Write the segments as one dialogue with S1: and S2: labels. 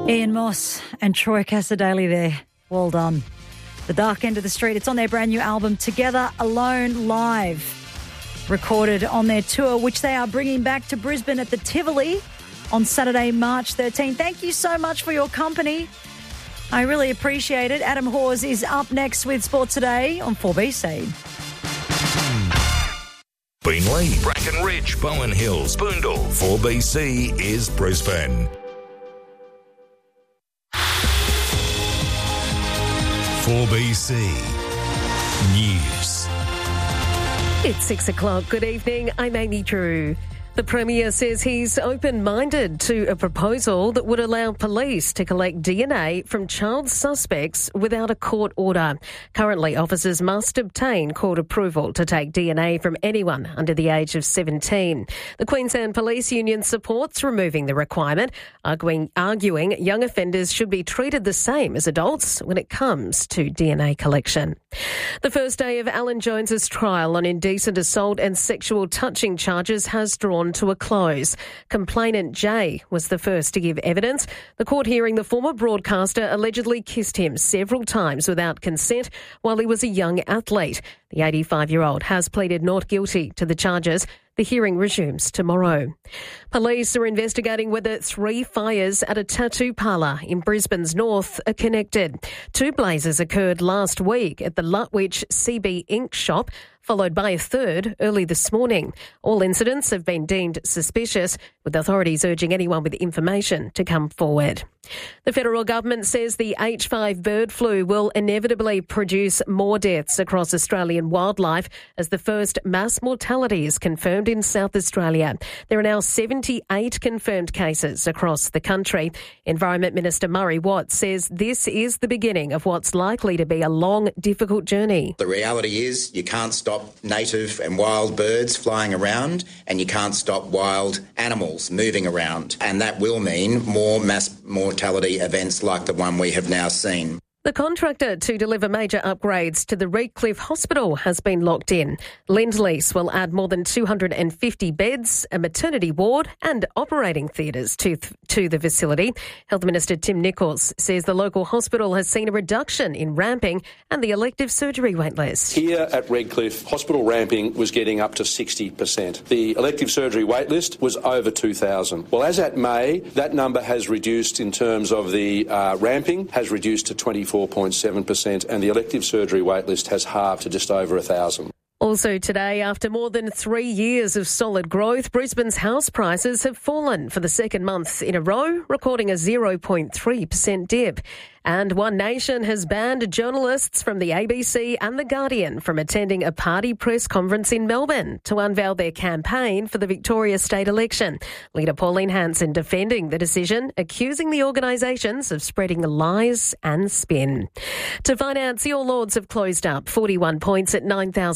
S1: Ian Moss and Troy Casadei there. Well done. The Dark End of the Street. It's on their brand new album, Together Alone Live, recorded on their tour, which they are bringing back to Brisbane at the Tivoli on Saturday, March 13. Thank you so much for your company. I really appreciate it. Adam Hawes is up next with Sport Today on 4BC.
S2: Beenleigh, Brackenridge, Bowen Hills, Boondall. 4BC is Brisbane. 4BC News.
S3: It's 6 o'clock. Good evening. I'm Amy Drew. The Premier says he's open-minded to a proposal that would allow police to collect DNA from child suspects without a court order. Currently, officers must obtain court approval to take DNA from anyone under the age of 17. The Queensland Police Union supports removing the requirement, arguing young offenders should be treated the same as adults when it comes to DNA collection. The first day of Alan Jones's trial on indecent assault and sexual touching charges has drawn to a close. Complainant Jay was the first to give evidence. The court hearing the former broadcaster allegedly kissed him several times without consent while he was a young athlete. The 85-year-old has pleaded not guilty to the charges. The hearing resumes tomorrow. Police are investigating whether 3 fires at a tattoo parlour in Brisbane's north are connected. 2 blazes occurred last week at the Lutwyche CB Ink shop, followed by a third early this morning. All incidents have been deemed suspicious, with authorities urging anyone with information to come forward. The federal government says the H5 bird flu will inevitably produce more deaths across Australian wildlife as the first mass mortality is confirmed in South Australia. There are now 78 confirmed cases across the country. Environment Minister Murray Watt says this is the beginning of what's likely to be a long, difficult journey.
S4: The reality is you can't stop native and wild birds flying around, and you can't stop wild animals moving around. And that will mean more mass mortality events like the one we have now seen.
S3: The contractor to deliver major upgrades to the Redcliffe Hospital has been locked in. Lendlease will add more than 250 beds, a maternity ward and operating theatres to the facility. Health Minister Tim Nicholls says the local hospital has seen a reduction in ramping and the elective surgery waitlist.
S5: Here at Redcliffe, hospital ramping was getting up to 60%. The elective surgery waitlist was over 2,000. Well, as at May, that number has reduced in terms of the ramping, has reduced to 24.7%, and the elective surgery waitlist has halved to just over 1,000.
S3: Also today, after more than 3 years of solid growth, Brisbane's house prices have fallen for the second month in a row, recording a 0.3% dip. And One Nation has banned journalists from the ABC and The Guardian from attending a party press conference in Melbourne to unveil their campaign for the Victoria state election. Leader Pauline Hanson defending the decision, accusing the organisations of spreading lies and spin. To finance, the All Ords have closed up 41 points at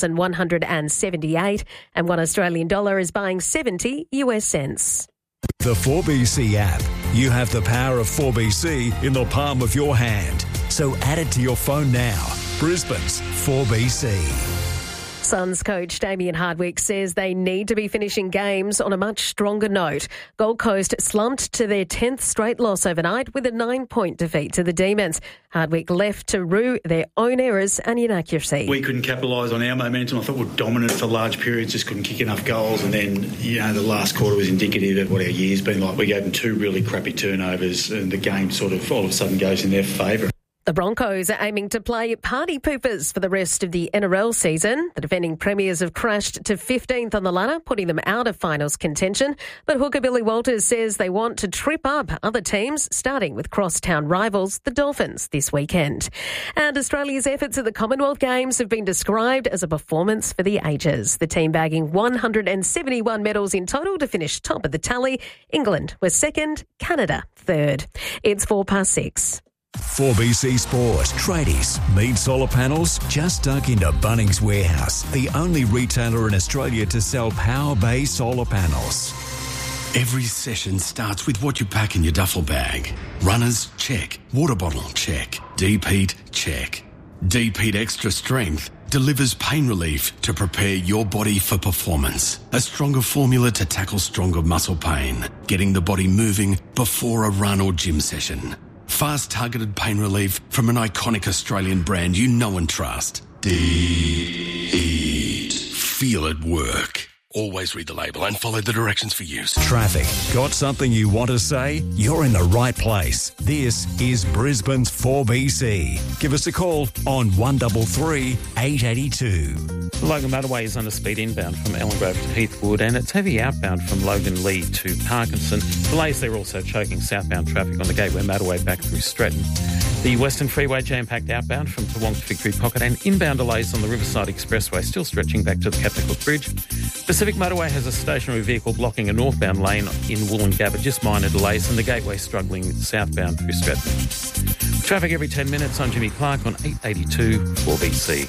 S3: 9,178, and $1 Australian dollar is buying 70 US cents.
S2: The 4BC app. You have the power of 4BC in the palm of your hand. So add it to your phone now. Brisbane's 4BC.
S3: Suns coach Damien Hardwick says they need to be finishing games on a much stronger note. Gold Coast slumped to their 10th straight loss overnight with a 9-point defeat to the Demons. Hardwick left to rue their own errors and inaccuracy.
S6: We couldn't capitalise on our momentum. I thought we were dominant for large periods, just couldn't kick enough goals. And then, the last quarter was indicative of what our year's been like. We gave them 2 really crappy turnovers and the game sort of all of a sudden goes in their favour.
S3: The Broncos are aiming to play party poopers for the rest of the NRL season. The defending premiers have crashed to 15th on the ladder, putting them out of finals contention. But hooker Billy Walters says they want to trip up other teams, starting with crosstown rivals, the Dolphins, this weekend. And Australia's efforts at the Commonwealth Games have been described as a performance for the ages. The team bagging 171 medals in total to finish top of the tally. England was second, Canada third. It's 6:04.
S2: 4BC Sport. Tradies. Need solar panels? Just dunk into Bunnings Warehouse, the only retailer in Australia to sell Power Bay solar panels.
S7: Every session starts with what you pack in your duffel bag. Runners, check. Water bottle, check. Deep heat, check. Deep heat extra strength. delivers pain relief to prepare your body for performance. A stronger formula to tackle stronger muscle pain, getting the body moving before a run or gym session. Fast targeted pain relief from an iconic Australian brand you know and trust. Eat. Feel it work. Always read the label and follow the directions for use.
S2: Traffic. Got something you want to say? You're in the right place. This is Brisbane's 4BC. Give us a call on 133 882.
S8: The Logan Motorway is under speed inbound from Ellengrove to Heathwood, and it's heavy outbound from Logan Lee to Parkinson. Delays there also choking southbound traffic on the Gateway Motorway back through Stretton. The Western Freeway jam-packed outbound from Toowong to Victory Pocket, and inbound delays on the Riverside Expressway still stretching back to the Captain Cook Bridge. Pacific Motorway has a stationary vehicle blocking a northbound lane in Wollongabba, just minor delays, and the Gateway struggling southbound through Stratton. Traffic every 10 minutes. I'm Jimmy Clark on 882 4BC.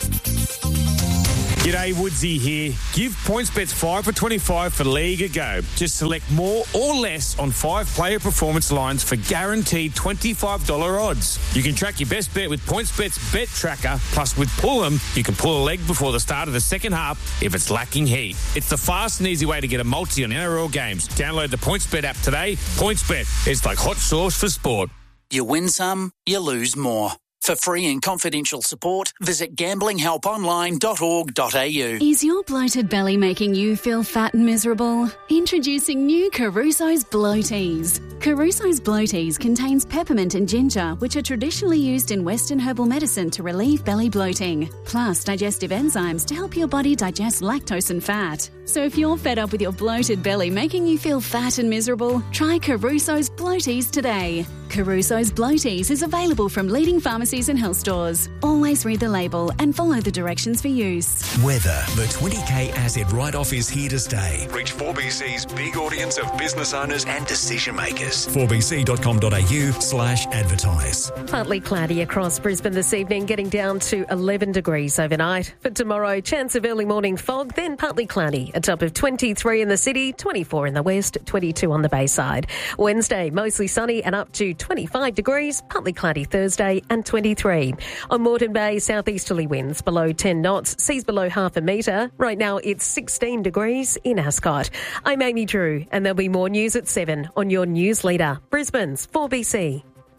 S9: G'day, Woodsy here. Give PointsBets 5 for 25 for League a go. Just select more or less on 5-player performance lines for guaranteed $25 odds. You can track your best bet with PointsBet's Bet Tracker, plus with Pull 'em, you can pull a leg before the start of the second half if it's lacking heat. It's the fast and easy way to get a multi on NRL games. Download the PointsBet app today. PointsBet, it's like hot sauce for sport.
S10: You win some, you lose more. For free and confidential support, visit gamblinghelponline.org.au.
S11: Is your bloated belly making you feel fat and miserable? Introducing new Caruso's Bloaties. Caruso's Bloaties contains peppermint and ginger, which are traditionally used in Western herbal medicine to relieve belly bloating, plus digestive enzymes to help your body digest lactose and fat. So if you're fed up with your bloated belly making you feel fat and miserable, try Caruso's Bloaties today. Caruso's Bloaties is available from leading pharmacies and health stores. Always read the label and follow the directions for use.
S2: Weather. The 20k asset write-off is here to stay. Reach 4BC's big audience of business owners and decision makers. 4bc.com.au/advertise.
S3: Partly cloudy across Brisbane this evening, getting down to 11 degrees overnight. For tomorrow, chance of early morning fog, then partly cloudy. A top of 23 in the city, 24 in the west, 22 on the Bayside. Wednesday, mostly sunny and up to 25 degrees, partly cloudy Thursday and 23. On Moreton Bay, southeasterly winds below 10 knots, seas below half a metre. Right now it's 16 degrees in Ascot. I'm Amy Drew, and there'll be more news at 7 on your news leader, Brisbane's 4BC.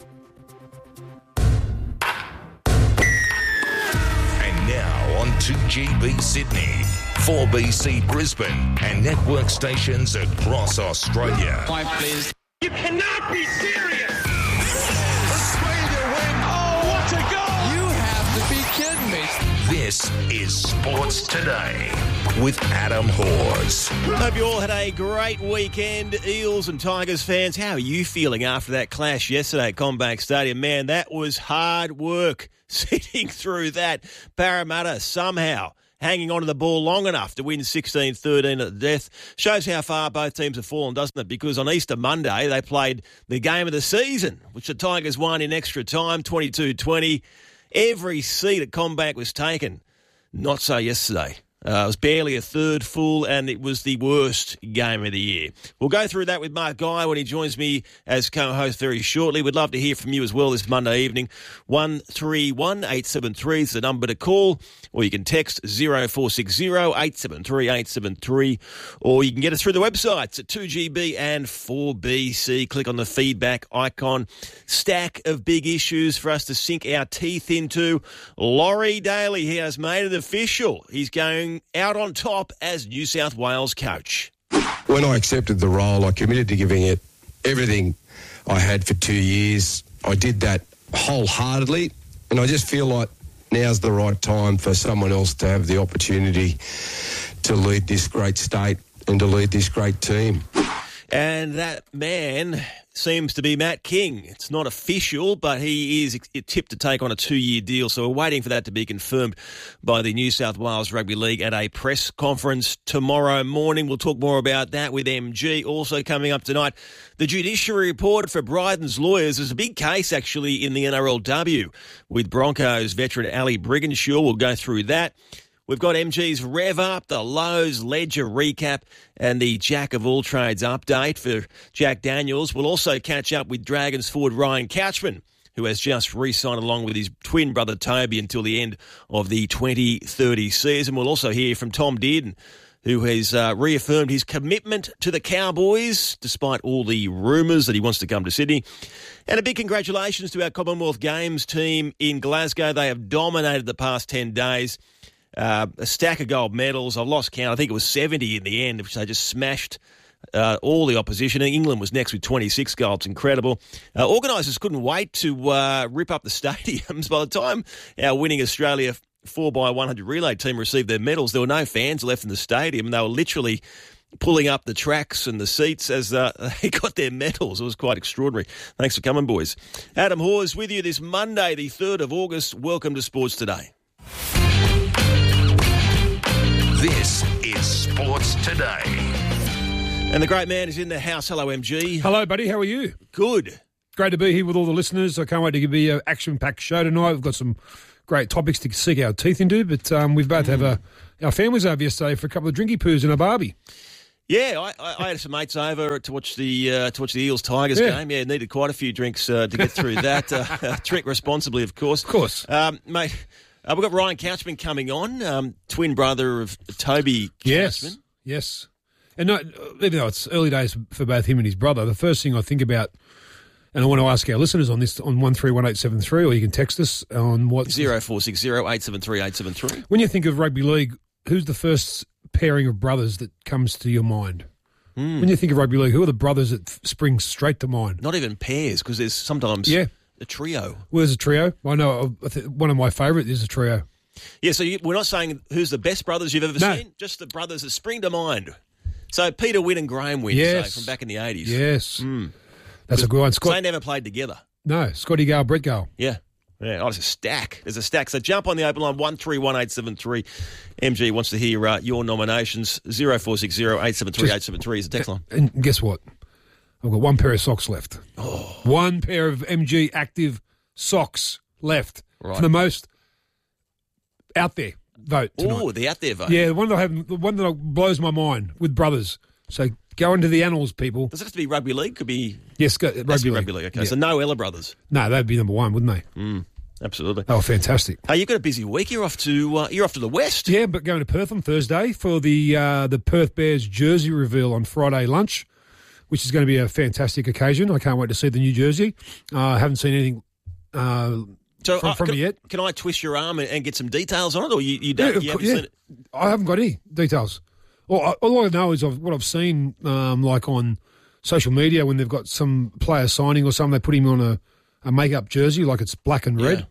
S12: And now on to GB Sydney, 4BC Brisbane, and network stations across Australia.
S13: Five, please.
S14: You cannot be serious!
S13: Australia win! Oh, what a goal! You have to be kidding me.
S12: This is Sports Today with Adam Hawes.
S15: Hope you all had a great weekend, Eels and Tigers fans. How are you feeling after that clash yesterday at CommBank Stadium? Man, that was hard work sitting through that. Parramatta somehow hanging on to the ball long enough to win 16-13 at the death. Shows how far both teams have fallen, doesn't it? Because on Easter Monday, they played the game of the season, which the Tigers won in extra time, 22-20. Every seat at CommBank was taken. Not so yesterday. It was barely a third full, and it was the worst game of the year. We'll go through that with Mark Guy when he joins me as co-host very shortly. We'd love to hear from you as well this Monday evening. 131873 is the number to call, or you can text 0460 873 873, or you can get us through the websites at 2GB and 4BC. Click on the feedback icon. Stack of big issues for us to sink our teeth into. Laurie Daly, he has made it official. He's going out on top as New South Wales coach.
S16: When I accepted the role, I committed to giving it everything I had for 2 years. I did that wholeheartedly, and I just feel like now's the right time for someone else to have the opportunity to lead this great state and to lead this great team.
S15: And that man seems to be Matt King. It's not official, but he is tipped to take on a 2-year deal. So we're waiting for that to be confirmed by the New South Wales Rugby League at a press conference tomorrow morning. We'll talk more about that with MG. Also coming up tonight, the judiciary report for Bryden's lawyers. There's a big case actually in the NRLW with Broncos veteran Ali Brigginshaw. We'll go through that. We've got MG's Rev Up, the Lowe's Ledger recap, and the Jack of all trades update for Jack Daniels. We'll also catch up with Dragons forward Ryan Couchman, who has just re-signed along with his twin brother Toby until the end of the 2030 season. We'll also hear from Tom Dearden, who has reaffirmed his commitment to the Cowboys, despite all the rumours that he wants to come to Sydney. And a big congratulations to our Commonwealth Games team in Glasgow. They have dominated the past 10 days. A stack of gold medals. I've lost count. I think it was 70 in the end, which they just smashed all the opposition. England was next with 26 golds. Incredible. Organisers couldn't wait to rip up the stadiums. By the time our winning Australia 4x100 relay team received their medals, there were no fans left in the stadium. They were literally pulling up the tracks and the seats as they got their medals. It was quite extraordinary. Thanks for coming, boys. Adam Hawes with you this Monday, the 3rd of August. Welcome to Sports Today.
S12: This is Sports Today.
S15: And the great man is in the house. Hello, MG.
S17: Hello, buddy. How are you?
S15: Good.
S17: Great to be here with all the listeners. I can't wait to give you an action-packed show tonight. We've got some great topics to sink our teeth into, but we've both have our families over yesterday for a couple of drinky poos and a barbie.
S15: Yeah, I had some mates over to watch the Eels Tigers game. Yeah, needed quite a few drinks to get through that. Drink responsibly, of course.
S17: Of course,
S15: mate. We've got Ryan Couchman coming on, twin brother of Toby Couchman.
S17: Yes. And even though it's early days for both him and his brother, the first thing I think about, and I want to ask our listeners on this on 131873, or you can text us on what
S15: 0460 873 873.
S17: When you think of rugby league, who's the first pairing of brothers that comes to your mind? When you think of rugby league, who are the brothers that spring straight to mind?
S15: Not even pairs, because there's sometimes a trio.
S17: Well, there's a trio. I know one of my favourite is a trio.
S15: Yeah, so we're not saying who's the best brothers you've ever seen, just the brothers that spring to mind. So Peter Wynn and Graham Wynn, say, from back in the 80s.
S17: Yes. That's a good one.
S15: They never played together.
S17: No, Scotty Gale, Brett Gale.
S15: Yeah. Yeah, there's a stack. There's a stack. So jump on the open line, 131873. MG wants to hear your nominations. 0460 873 873 is the text line.
S17: And guess what? I've got one pair of socks left.
S15: Oh.
S17: One pair of MG active socks left for the most out there vote tonight.
S15: Oh, the out there vote.
S17: Yeah, the one that blows my mind with brothers. So go into the annals, people.
S15: Does it have to be rugby league? Could be.
S17: Yes, rugby league.
S15: Okay,
S17: yeah.
S15: So no Ella brothers.
S17: No, they'd be number one, wouldn't they?
S15: Absolutely.
S17: Oh, fantastic.
S15: Hey, you've got a busy week. You're off to the west.
S17: Yeah, but going to Perth on Thursday for the Perth Bears jersey reveal on Friday lunch, which is going to be a fantastic occasion. I can't wait to see the new jersey. I haven't seen anything from it yet.
S15: Can I twist your arm and get some details on it, or you don't? Seen it?
S17: I haven't got any details. All I know is what I've seen, like on social media when they've got some player signing or something, they put him on a make-up jersey, like it's black and red.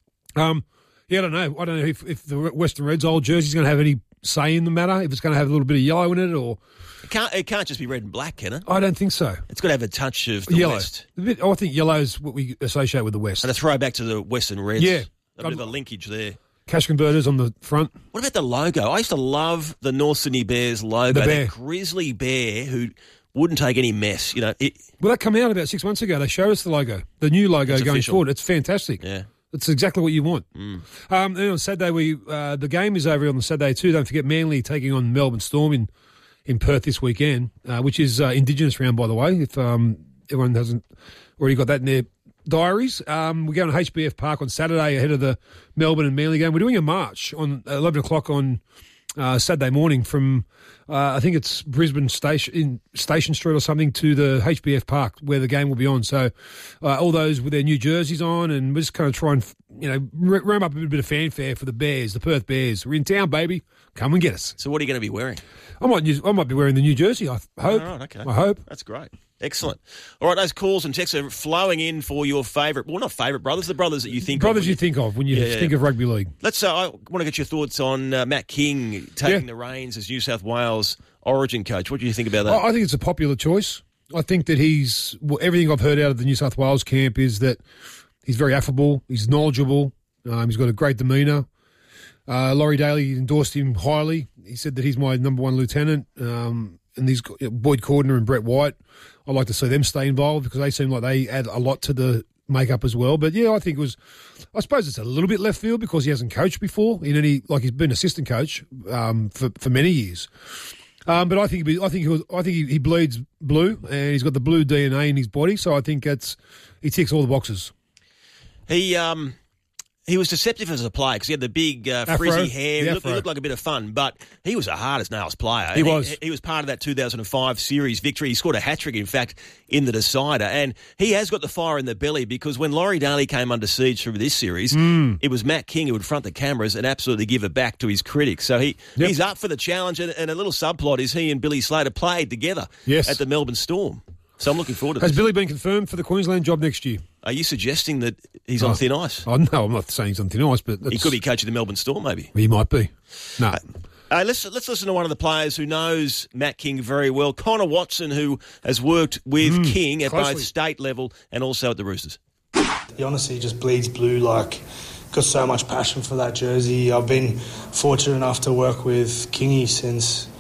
S17: I don't know. I don't know if the Western Reds old jersey's going to have any say in the matter, if it's going to have a little bit of yellow in it or...
S15: It can't just be red and black, can it?
S17: I don't think so.
S15: It's got to have a touch of the
S17: yellow.
S15: West.
S17: I think yellow is what we associate with the West.
S15: And a throwback to the Western Reds.
S17: Yeah.
S15: A bit of a linkage there.
S17: Cash converters on the front.
S15: What about the logo? I used to love the North Sydney Bears logo.
S17: The bear.
S15: That grizzly bear who wouldn't take any mess. Well,
S17: that came out about 6 months ago. They showed us the logo, the new logo going forward. It's fantastic.
S15: Yeah.
S17: It's exactly what you want. And on Saturday, the game is over on the Saturday too. Don't forget Manly taking on Melbourne Storm in Perth this weekend, which is Indigenous round, by the way, if everyone hasn't already got that in their diaries. We're going to HBF Park on Saturday ahead of the Melbourne and Manly game. We're doing a march on 11 o'clock on Saturday morning from, I think it's Brisbane Station Street or something, to the HBF Park where the game will be on. So all those with their new jerseys on, and we're just kind of trying, ram up a bit of fanfare for the Bears, the Perth Bears. We're in town, baby. Come and get us.
S15: So what are you going to be wearing?
S17: I might be wearing the new jersey, I hope.
S15: Oh, right, okay.
S17: I hope.
S15: That's great. Excellent. All right, those calls and texts are flowing in for your favourite, well, not favourite brothers, the brothers that you think
S17: of. Brothers you think of when you think of rugby league.
S15: I want to get your thoughts on Matt King taking the reins as New South Wales Origin coach. What do you think about that?
S17: I think it's a popular choice. I think that everything I've heard out of the New South Wales camp is that he's very affable, he's knowledgeable, he's got a great demeanour. Laurie Daly endorsed him highly. He said that he's my number one lieutenant. And he's got Boyd Cordner and Brett White. I'd like to see them stay involved because they seem like they add a lot to the makeup as well. But yeah, I suppose it's a little bit left field because he hasn't coached before he's been assistant coach for many years. But I think he bleeds blue and he's got the blue DNA in his body. So I think he ticks all the boxes.
S15: He was deceptive as a player because he had the big frizzy hair. He looked like a bit of fun, but he was a hard-as-nails player.
S17: He was.
S15: He was part of that 2005 series victory. He scored a hat-trick, in fact, in the decider. And he has got the fire in the belly because when Laurie Daly came under siege through this series, it was Matt King who would front the cameras and absolutely give it back to his critics. So he's up for the challenge. And a little subplot is he and Billy Slater played together at the Melbourne Storm. So I'm looking forward to this.
S17: Has Billy been confirmed for the Queensland job next year?
S15: Are you suggesting that he's on thin ice?
S17: Oh, no, I'm not saying he's on thin ice, but
S15: he could be coaching the Melbourne Storm, maybe.
S17: He might be. No.
S15: Let's listen to one of the players who knows Matt King very well, Connor Watson, who has worked with King at both state level and also at the Roosters.
S18: He honestly just bleeds blue, got so much passion for that jersey. I've been fortunate enough to work with Kingy since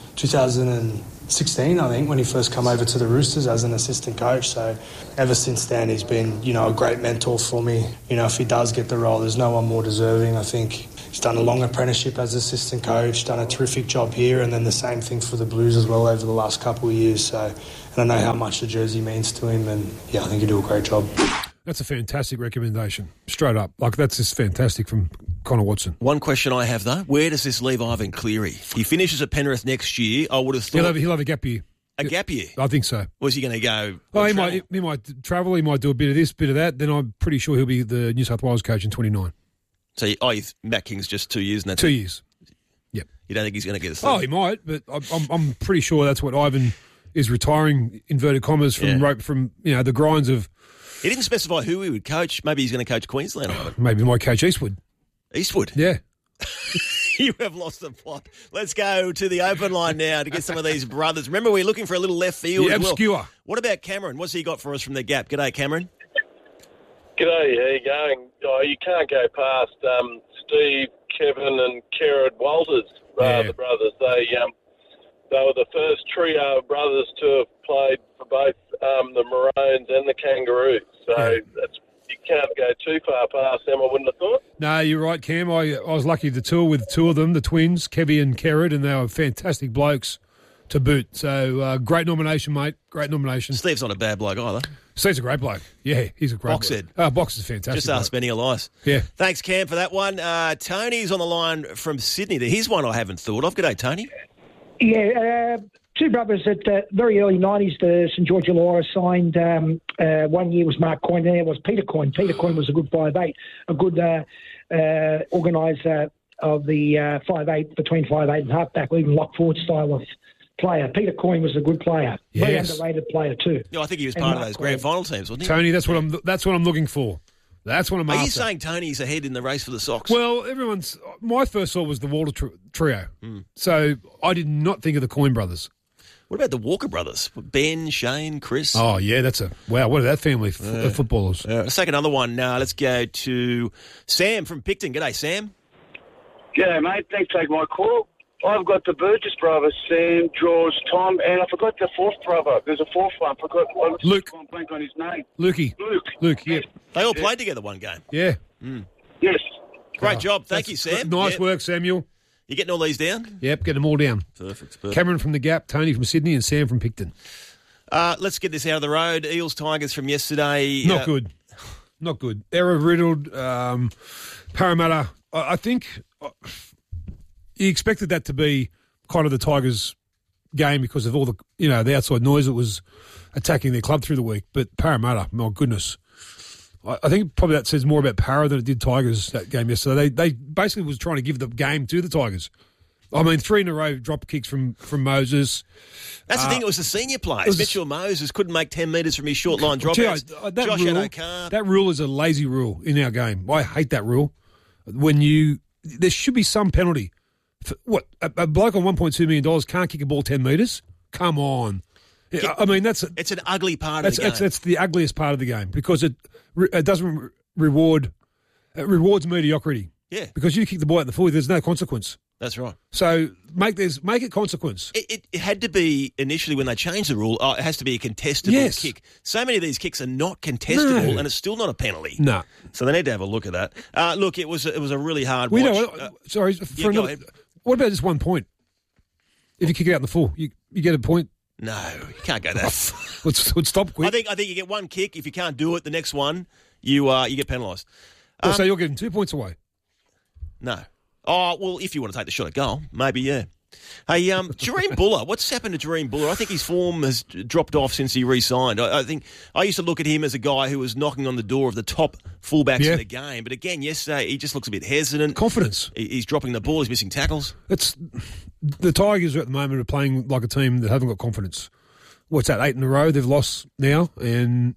S18: 2016, I think, when he first come over to the Roosters as an assistant coach. So ever since then, he's been, a great mentor for me. If he does get the role, there's no one more deserving. I think he's done a long apprenticeship as assistant coach, done a terrific job here, and then the same thing for the Blues as well over the last couple of years. So, and I know how much the jersey means to him, and I think he'll do a great job.
S17: That's a fantastic recommendation, straight up. That's just fantastic from Connor Watson.
S15: One question I have, though, where does this leave Ivan Cleary? He finishes at Penrith next year. I would have thought...
S17: He'll have a gap year.
S15: A gap year?
S17: I think so.
S15: Or is he going to go...
S17: Oh, he might travel, he might do a bit of this, bit of that. Then I'm pretty sure he'll be the New South Wales coach in 29.
S15: So, Matt King's just 2 years and that's
S17: 2 years. Yep.
S15: You don't think he's going to get a thing?
S17: Oh, he might, but I'm pretty sure that's what Ivan is retiring, inverted commas, from the grinds of...
S15: He didn't specify who he would coach. Maybe he's going to coach Queensland.
S17: Maybe he might coach Eastwood.
S15: Eastwood?
S17: Yeah.
S15: You have lost the plot. Let's go to the open line now to get some of these brothers. Remember, we're looking for a little left field.
S17: Yeah, obscure.
S15: Well. What about Cameron? What's he got for us from the Gap? G'day, Cameron.
S19: G'day, how you going? Oh, you can't go past Steve, Kevin and Kerrod Walters, the brothers. They were the first trio of brothers to have played for both the Maroons and the Kangaroos. So you can't go too far past them, I wouldn't have thought.
S17: No, you're right, Cam. I was lucky to tour with two of them, the twins, Kevy and Kerrod, and they were fantastic blokes to boot. So great nomination, mate. Great nomination.
S15: Steve's not a bad bloke either.
S17: Steve's a great bloke. Yeah, he's a great
S15: Boxhead.
S17: bloke. Box is fantastic.
S15: Just ask Benny Elias.
S17: Yeah.
S15: Thanks, Cam, for that one. Tony's on the line from Sydney. Here's one I haven't thought of. G'day, Tony.
S20: Yeah, two brothers at very early 90s, the St George Illawarra signed. 1 year was Mark Coyne, there was Peter Coyne. Peter Coyne was a good 5'8", a good organiser of the 5'8", between 5'8" and halfback, even lock forward style of player. Peter Coyne was a good player, very underrated player too.
S15: Yeah, I think he was part of those grand final teams, wasn't he?
S17: Tony, that's what I'm looking for. That's what I'm after.
S15: Are you saying Tony's ahead in the race for the Sox?
S17: Well, my first thought was the Walter trio. So I did not think of the Coyne brothers.
S15: What about the Walker brothers? Ben, Shane, Chris?
S17: Oh, yeah, wow, what are that family of footballers?
S15: Let's take another one now. Let's go to Sam from Picton. G'day, Sam.
S21: G'day, mate. Thanks for taking my call. I've got the Burgess brothers, Sam, George, Tom, and I forgot the fourth brother. There's a fourth one.
S17: Luke.
S21: I'm blank on his name.
S17: Lukey.
S21: Luke,
S17: yeah.
S15: They all played together one game.
S17: Yeah.
S21: Yes.
S15: Great job. Thank you, Sam.
S17: Nice work, Samuel.
S15: You getting all these down?
S17: Yep, get them all down.
S15: Perfect.
S17: Cameron from the Gap, Tony from Sydney, and Sam from Picton.
S15: Let's get this out of the road. Eels Tigers from yesterday.
S17: Not good. Not good. Error-riddled. Parramatta. I think you expected that to be kind of the Tigers' game because of all the outside noise that was attacking their club through the week. But Parramatta, my goodness. I think probably that says more about Para than it did Tigers that game yesterday. They basically was trying to give the game to the Tigers. I mean, 3 in a row drop kicks from Moses.
S15: That's the thing. It was the senior players. Mitchell Moses couldn't make 10 metres from his short line dropouts. Josh Adokar.
S17: That rule is a lazy rule in our game. I hate that rule. There should be some penalty. A bloke on $1.2 million can't kick a ball 10 metres? Come on. I mean, it's
S15: an ugly part of the game.
S17: That's the ugliest part of the game because it doesn't reward. It rewards mediocrity.
S15: Yeah.
S17: Because you kick the ball out in the full, there's no consequence.
S15: That's right.
S17: So make it consequence.
S15: It had to be initially when they changed the rule. It has to be a contestable kick. So many of these kicks are not contestable, and it's still not a penalty.
S17: No.
S15: So they need to have a look at that. Look, it was a really hard watch.
S17: What about just 1 point? If you kick it out in the full, you get a point.
S15: No, you can't go that.
S17: Let's stop quick.
S15: I think you get one kick. If you can't do it, the next one you get penalised.
S17: So you're getting 2 points away?
S15: No. Oh, well, if you want to take the shot at goal, maybe, yeah. Hey, Jareem Buller, what's happened to Jareem Buller? I think his form has dropped off since he re-signed. I think I used to look at him as a guy who was knocking on the door of the top fullbacks in the game. But again, yesterday, he just looks a bit hesitant.
S17: Confidence.
S15: He's dropping the ball. He's missing tackles.
S17: The Tigers at the moment are playing like a team that haven't got confidence. What's that, 8 in a row they've lost now? And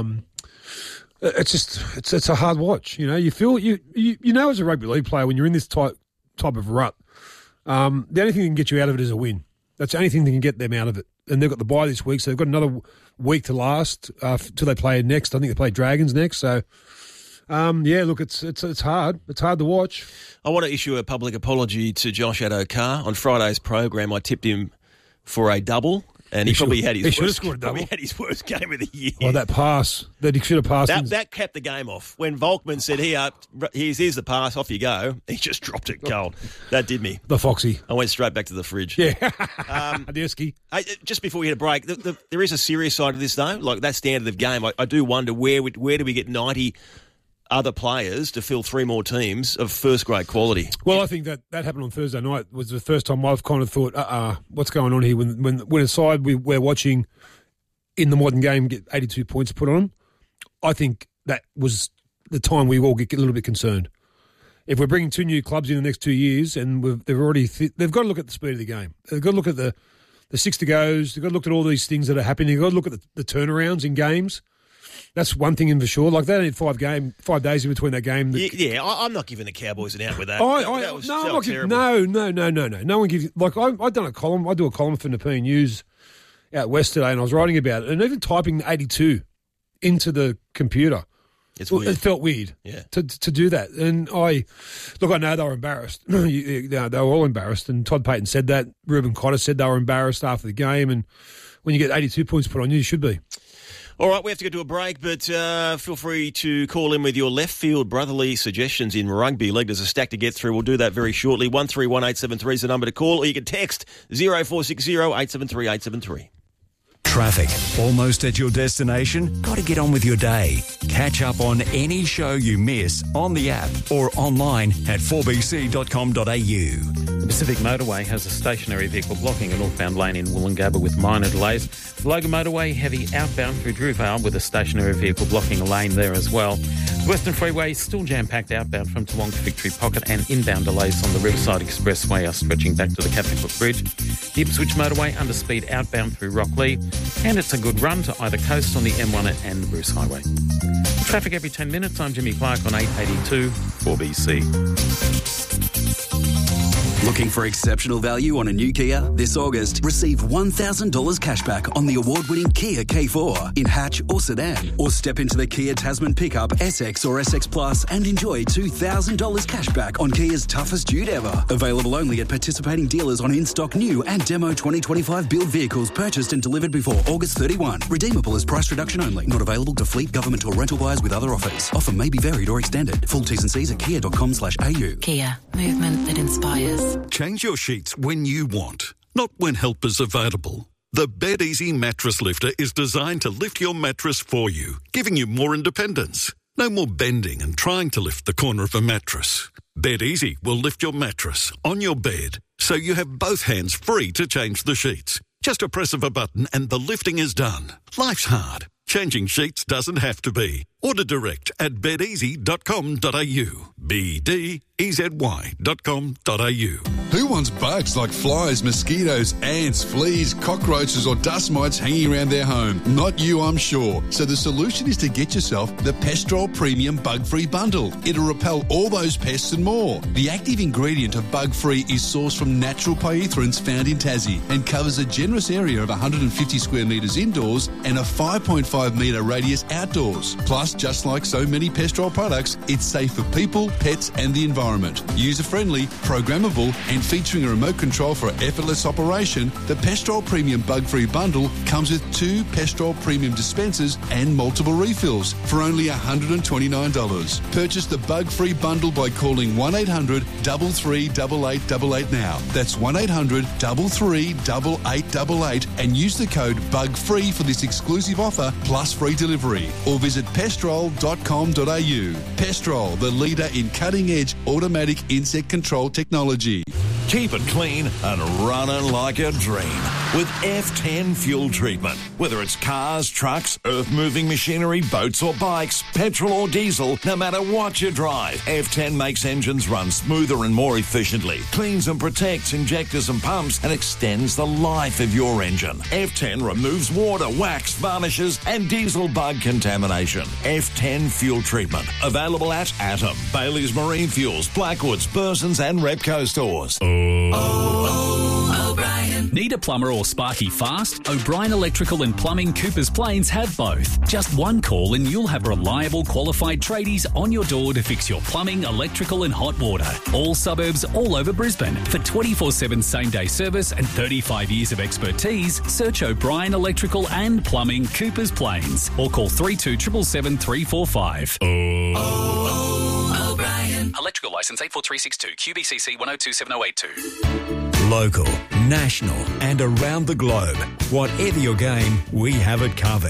S17: it's a hard watch. You know, you feel, you know as a rugby league player, when you're in this type of rut, the only thing that can get you out of it is a win. That's the only thing that can get them out of it. And they've got the bye this week, so they've got another week to last till they play next. I think they play Dragons next. So, look, it's hard. It's hard to watch.
S15: I want to issue a public apology to Josh Addo-Carr. On Friday's program, I tipped him for a double. And he probably had his worst game of the year.
S17: Oh, that pass that he should have passed.
S15: That kept the game off. When Volkman said, here's the pass, off you go, he just dropped it cold. That did me.
S17: The Foxy.
S15: I went straight back to the fridge.
S17: Yeah. Adioski.
S15: Just before we hit a break, there is a serious side of this, though. Like that standard of game, I do wonder where do we get 90 other players to fill 3 more teams of first-grade quality?
S17: Well, I think that happened on Thursday night was the first time I've kind of thought, what's going on here? When a side we're watching in the modern game get 82 points put on them, I think that was the time we all get a little bit concerned. If we're bringing 2 new clubs in the next 2 years and they've got to look at the speed of the game. They've got to look at the 6 to goes. They've got to look at all these things that are happening. They've got to look at the turnarounds in games. That's one thing in for sure. Like, they only had 5 days in between that game.
S15: I'm not giving the Cowboys an out with that.
S17: No. No one gives. Like, I've done a column. I do a column for Nepean News out west today, and I was writing about it. And even typing 82 into the computer, it felt weird. To do that. And I know they were embarrassed. They were all embarrassed. And Todd Payton said that. Ruben Cotter said they were embarrassed after the game. And when you get 82 points put on you, you should be.
S15: All right, we have to go to a break, but feel free to call in with your left field brotherly suggestions in rugby league. There's a stack to get through. We'll do that very shortly. 131873 is the number to call, or you can text 0460 873 873.
S2: Traffic. Almost at your destination? Got to get on with your day. Catch up on any show you miss on the app or online at 4bc.com.au.
S8: The Pacific Motorway has a stationary vehicle blocking a northbound lane in Wollongabba with minor delays. The Logan Motorway heavy outbound through Drewvale with a stationary vehicle blocking a lane there as well. The Western Freeway is still jam-packed outbound from Toowong to Victory Pocket, and inbound delays on the Riverside Expressway are stretching back to the Catholic Bridge. The Ipswich Motorway underspeed outbound through Rocklea, and it's a good run to either coast on the M1 and the Bruce Highway. Traffic every 10 minutes. I'm Jimmy Clark on 882 4BC.
S1: Looking for exceptional value on a new Kia? This August, receive $1,000 cashback on the award-winning Kia K4 in hatch or sedan. Or step into the Kia Tasman pickup, SX or SX Plus and enjoy $2,000 cashback on Kia's toughest dude ever. Available only at participating dealers on in-stock new and demo 2025 build vehicles purchased and delivered before August 31. Redeemable as price reduction only. Not available to fleet, government or rental buyers with other offers. Offer may be varied or extended. Full T's and C's at kia.com/au.
S22: Kia. Movement that inspires.
S23: Change your sheets when you want, not when help is available. The BedEasy Mattress Lifter is designed to lift your mattress for you, giving you more independence. No more bending and trying to lift the corner of a mattress. BedEasy will lift your mattress on your bed, so you have both hands free to change the sheets. Just a press of a button and the lifting is done. Life's hard. Changing sheets doesn't have to be. Order direct at bedeasy.com.au. BDEZY.com.au.
S24: Who wants bugs like flies, mosquitoes, ants, fleas, cockroaches or dust mites hanging around their home? Not you, I'm sure. So the solution is to get yourself the Pestrol Premium Bug-Free Bundle. It'll repel all those pests and more. The active ingredient of Bug-Free is sourced from natural pyrethroids found in Tassie and covers a generous area of 150 square metres indoors and a 5.5 metre radius outdoors. Plus, just like so many Pestrol products, it's safe for people, pets and the environment. User-friendly, programmable and featuring a remote control for effortless operation, the Pestrol Premium Bug-Free Bundle comes with 2 Pestrol Premium dispensers and multiple refills for only $129. Purchase the Bug-Free Bundle by calling 1-800-338888 now. That's 1-800-338888 and use the code BUGFREE for this exclusive offer, plus free delivery, or visit pestrol.com.au. Pestrol, the leader in cutting-edge automatic insect control technology.
S4: Keep it clean and running like a dream with F10 fuel treatment. Whether it's cars, trucks, earth-moving machinery, boats or bikes, petrol or diesel, no matter what you drive, F10 makes engines run smoother and more efficiently, cleans and protects injectors and pumps, and extends the life of your engine. F10 removes water, wax, varnishes and diesel bug contamination. F10 fuel treatment. Available at Atom, Bailey's Marine Fuels, Blackwoods, Burson's and Repco stores.
S5: O'Brien. Need a plumber or sparky fast? O'Brien Electrical and Plumbing Coopers Plains have both. Just one call and you'll have reliable qualified tradies on your door to fix your plumbing, electrical and hot water. All suburbs all over Brisbane. For 24/7 same-day service and 35 years of expertise, search O'Brien Electrical and Plumbing Coopers Plains or call 3277 345. O'Brien. Electrical licence 84362 QBCC 1027082.
S2: Local, national and around the globe. Whatever your game, we have it covered.